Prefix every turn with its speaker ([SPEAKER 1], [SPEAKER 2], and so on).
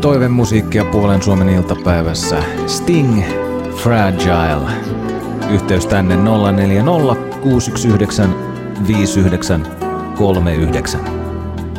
[SPEAKER 1] toivemusiikkia Puolen Suomen iltapäivässä. Sting, Fragile. Yhteys tänne 040 619 5939.